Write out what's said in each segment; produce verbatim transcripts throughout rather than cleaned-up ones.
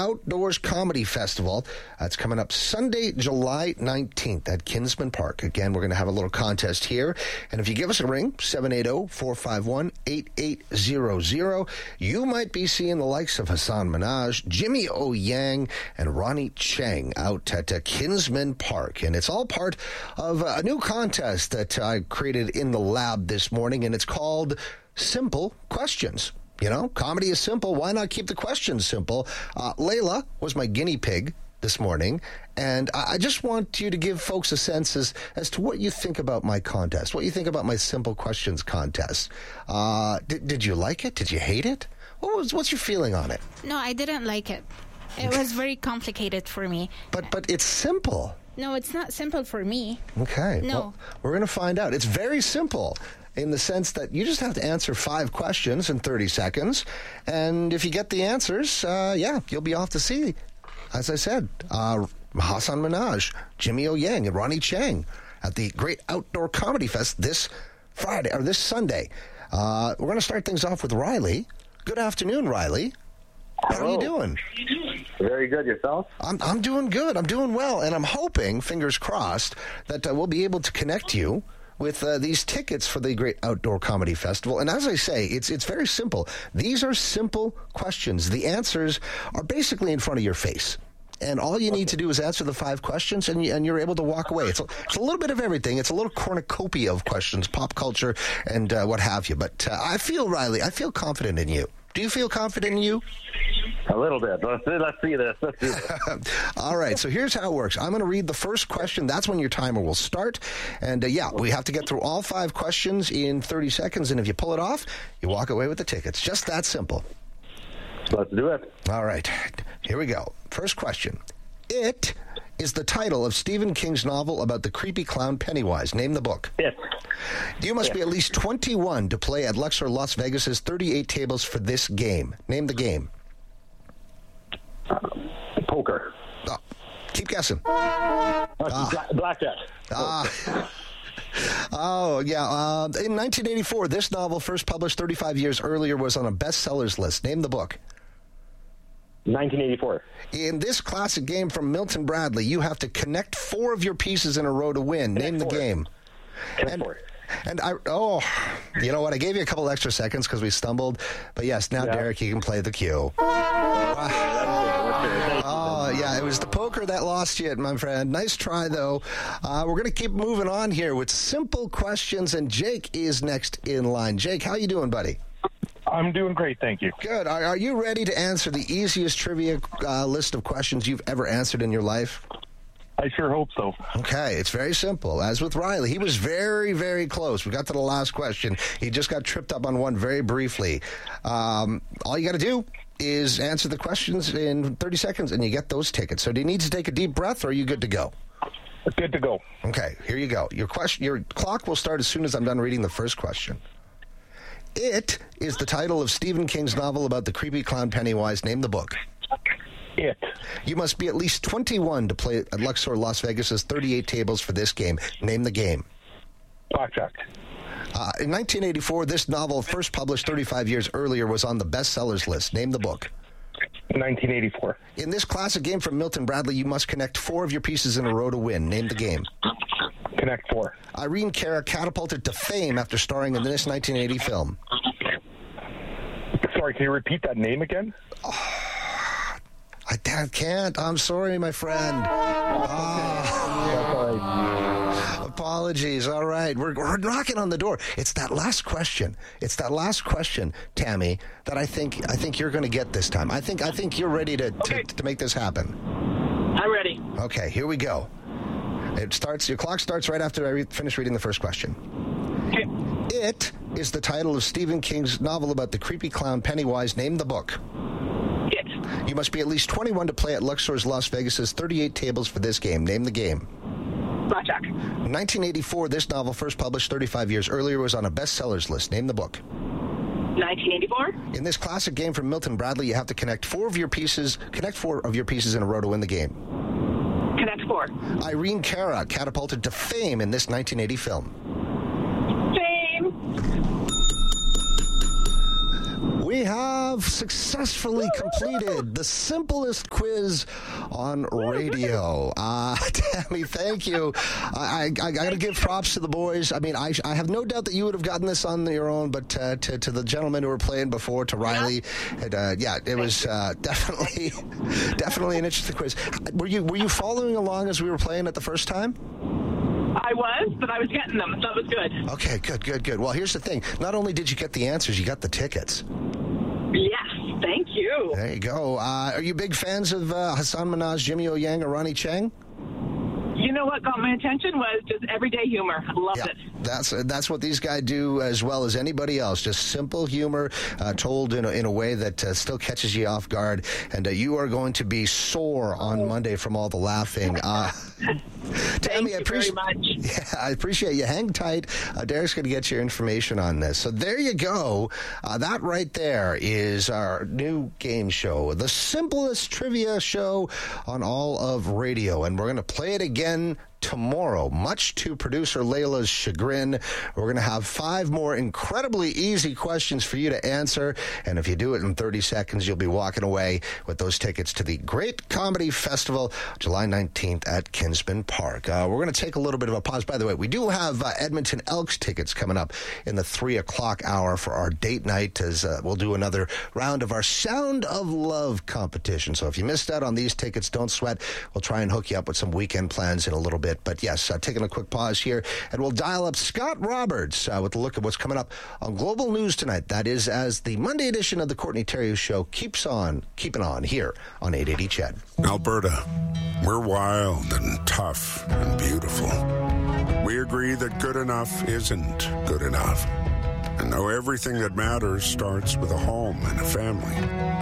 Outdoors Comedy Festival. That's coming up Sunday, July nineteenth at Kinsman Park. Again, we're going to have a little contest here. And if you give us a ring, seven eight zero, four five one, eight eight zero zero, you might be seeing the likes of Hassan Minhaj, Jimmy O. Yang, and Ronnie Chang out at uh, Kinsman Park. And it's all part of a new contest that I created in the lab this morning, and it's called Simple Questions. You know, comedy is simple. Why not keep the questions simple? Uh, Layla was my guinea pig this morning, and I, I just want you to give folks a sense as, as to what you think about my contest, what you think about my Simple Questions contest. Uh, did, did you like it? Did you hate it? What was, what's your feeling on it? No, I didn't like it. It was very complicated for me. But but it's simple. No, it's not simple for me. Okay. No. Well, we're going to find out. It's very simple in the sense that you just have to answer five questions in thirty seconds. And if you get the answers, uh, yeah, you'll be off to see, as I said, uh, Hassan Minhaj, Jimmy O. Yang, and Ronnie Chang at the Great Outdoor Comedy Fest this Friday, or this Sunday. Uh, we're going to start things off with Riley. Good afternoon, Riley. How Hello. are you doing? Very good. Yourself? I'm I'm doing good. I'm doing well, and I'm hoping, fingers crossed, that uh, we'll be able to connect you with uh, these tickets for the Great Outdoor Comedy Festival. And as I say, it's it's very simple. These are simple questions. The answers are basically in front of your face. And all you need to do is answer the five questions, and, you, and you're able to walk away. It's a, it's a little bit of everything. It's a little cornucopia of questions, pop culture, and uh, what have you. But uh, I feel, Riley, I feel confident in you. Do you feel confident in you? A little bit. Let's, let's see this. Let's do this. All right, so here's how it works. I'm going to read the first question. That's when your timer will start. And, uh, yeah, we have to get through all five questions in thirty seconds. And if you pull it off, you walk away with the tickets. Just that simple. Let's do it. All right, here we go. First question. It is the title of Stephen King's novel about the creepy clown Pennywise. Name the book. Yes. You must Yes. be at least twenty-one to play at Luxor Las Vegas's thirty-eight tables for this game. Name the game. Uh, poker. Oh, keep guessing. Uh, bla- blackjack. Ah. Oh, yeah. Uh, in nineteen eighty-four, this novel, first published thirty-five years earlier, was on a bestsellers list. Name the book. nineteen eighty-four. In this classic game from Milton Bradley, you have to connect four of your pieces in a row to win. Name the four. game. Connect And, four. and I, oh, you know what? I gave you a couple extra seconds because we stumbled. But yes, now, Yeah. Derek, you can play the cue. Oh, yeah, it was the poker that lost you, my friend. Nice try, though. Uh, we're going to keep moving on here with simple questions, and Jake is next in line. Jake, how you doing, buddy? I'm doing great, thank you. Good. Are, are you ready to answer the easiest trivia uh, list of questions you've ever answered in your life? I sure hope so. Okay, it's very simple. As with Riley, he was very, very close. We got to the last question. He just got tripped up on one very briefly. Um, all you got to do is answer the questions in thirty seconds, and you get those tickets. So do you need to take a deep breath, or are you good to go? Good to go. Okay, here you go. Your question, your clock will start as soon as I'm done reading the first question. It is the title of Stephen King's novel about the creepy clown Pennywise. Name the book. It. You must be at least twenty-one to play at Luxor Las Vegas's thirty-eight tables for this game. Name the game. Blackjack. Uh, in nineteen eighty-four, this novel, first published thirty-five years earlier, was on the bestsellers list. Name the book. nineteen eighty-four. In this classic game from Milton Bradley, you must connect four of your pieces in a row to win. Name the game. Connect four. Irene Cara catapulted to fame after starring in this nineteen eighty film. Sorry, can you repeat that name again? I, I can't. I'm sorry, my friend. Ah. Apologies. All right. We're, we're knocking on the door. It's that last question. It's that last question, Tammy, that I think I think you're going to get this time. I think I think you're ready to, Okay. to, to make this happen. I'm ready. Okay, here we go. It starts. Your clock starts right after I re- finish reading the first question. Okay. It is the title of Stephen King's novel about the creepy clown Pennywise. Name the book. It. You must be at least twenty-one to play at Luxor's Las Vegas's thirty-eight tables for this game. Name the game. Blackjack. In nineteen eighty-four, this novel, first published thirty-five years earlier, was on a bestsellers list. Name the book. nineteen eighty-four. In this classic game from Milton Bradley, you have to connect four of your pieces, connect four of your pieces in a row to win the game. Connect four. Irene Cara catapulted to fame in this nineteen eighty film. Fame. We have successfully completed the simplest quiz on radio. Uh, Tammy, thank you. I, I, I got to give props to the boys. I mean, I, I have no doubt that you would have gotten this on your own, but uh, to, to the gentlemen who were playing before, to Riley, and, uh, yeah, it was uh, definitely definitely an interesting quiz. Were you were you following along as we were playing it the first time? I was, but I was getting them. So that was good. Okay, good, good, good. Well, here's the thing. Not only did you get the answers, you got the tickets. Yes, thank you. There you go. Uh, are you big fans of uh, Hassan Minhaj, Jimmy O Yang, or Ronnie Chang? You know what got my attention was just everyday humor. I loved Yeah, it. that's that's what these guys do as well as anybody else. Just simple humor uh, told in a, in a way that uh, still catches you off guard. And uh, you are going to be sore on Monday from all the laughing. Uh, Tammy, Thank I you appreciate. very much. Yeah, I appreciate you. Hang tight. Uh, Derek's going to get your information on this. So there you go. Uh, that right there is our new game show, the simplest trivia show on all of radio, and we're going to play it again tomorrow, much to producer Layla's chagrin. We're going to have five more incredibly easy questions for you to answer, and if you do it in thirty seconds, you'll be walking away with those tickets to the Great Comedy Festival, July nineteenth at Kinsman Park. Uh, we're going to take a little bit of a pause. By the way, we do have uh, Edmonton Elks tickets coming up in the three o'clock hour for our date night, as uh, we'll do another round of our Sound of Love competition. So if you missed out on these tickets, don't sweat. We'll try and hook you up with some weekend plans in a little bit. But yes, uh, taking a quick pause here, and we'll dial up Scott Roberts uh, with a look at what's coming up on Global News tonight. That is as the Monday edition of the Courtney Terry Show keeps on, keeping on here on eight eighty C H E D. Alberta, we're wild and tough and beautiful. We agree that good enough isn't good enough. And know everything that matters starts with a home and a family.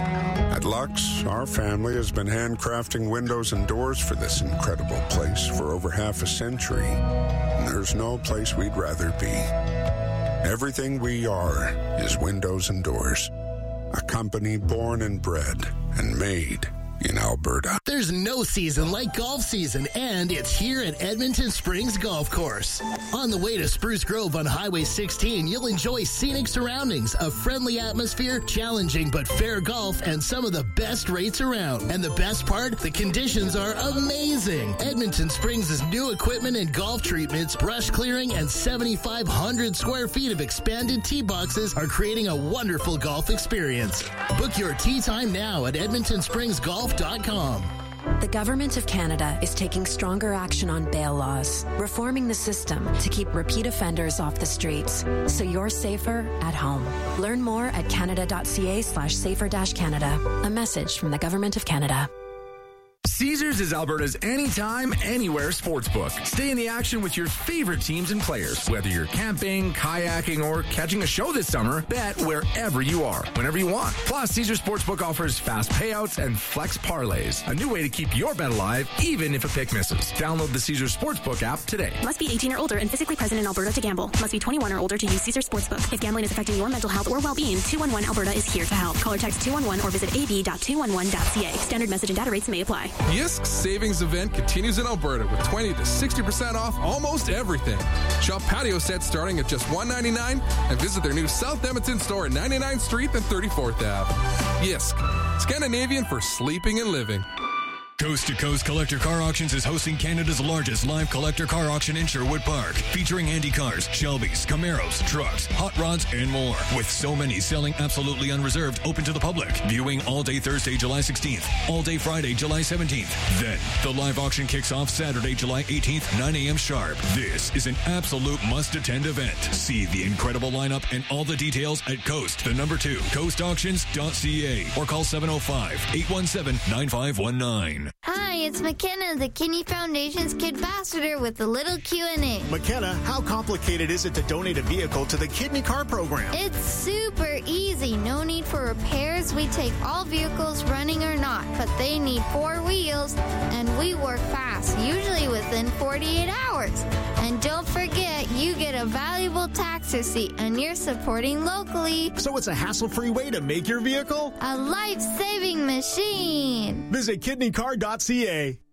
At Lux, our family has been handcrafting windows and doors for this incredible place for over half a century. And there's no place we'd rather be. Everything we are is windows and doors. A company born and bred and made in Alberta. There's no season like golf season, and it's here at Edmonton Springs Golf Course. On the way to Spruce Grove on Highway sixteen, you'll enjoy scenic surroundings, a friendly atmosphere, challenging but fair golf, and some of the best rates around. And the best part, the conditions are amazing. Edmonton Springs' new equipment and golf treatments, brush clearing, and seventy-five hundred square feet of expanded tee boxes are creating a wonderful golf experience. Book your tee time now at edmonton springs golf dot com. The Government of Canada is taking stronger action on bail laws, reforming the system to keep repeat offenders off the streets, so you're safer at home. Learn more at canada.ca slash safer dash Canada. A message from the Government of Canada. Caesars is Alberta's anytime, anywhere sportsbook. Stay in the action with your favorite teams and players. Whether you're camping, kayaking, or catching a show this summer, bet wherever you are, whenever you want. Plus, Caesars Sportsbook offers fast payouts and flex parlays, a new way to keep your bet alive, even if a pick misses. Download the Caesars Sportsbook app today. Must be eighteen or older and physically present in Alberta to gamble. Must be twenty-one or older to use Caesars Sportsbook. If gambling is affecting your mental health or well-being, two one one Alberta is here to help. Call or text two one one or visit a b dot two one one dot c a. Standard message and data rates may apply. Yisk's savings event continues in Alberta with twenty to sixty percent off almost everything. Shop patio sets starting at just one ninety-nine and visit their new South Edmonton store at ninety-ninth Street and thirty-fourth Avenue. Yisk, Scandinavian for sleeping and living. Coast to Coast Collector Car Auctions is hosting Canada's largest live collector car auction in Sherwood Park, featuring Andy cars, Shelbys, Camaros, trucks, hot rods, and more. With so many selling absolutely unreserved, open to the public. Viewing all day Thursday, July sixteenth, all day Friday, July seventeenth. Then, the live auction kicks off Saturday, July eighteenth, nine a.m. sharp. This is an absolute must-attend event. See the incredible lineup and all the details at Coast, the number two, coast auctions dot c a, or call seven oh five, eight one seven, nine five one nine. Hi, it's McKenna, the Kidney Foundation's Kid Ambassador with a little Q and A. McKenna, how complicated is it to donate a vehicle to the Kidney Car Program? It's super easy. No need for repairs. We take all vehicles, running or not, but they need four wheels, and we work fast, usually within forty-eight hours. And don't forget, you get a valuable tax receipt, and you're supporting locally. So it's a hassle-free way to make your vehicle a life-saving machine. Visit kidney car dot c a.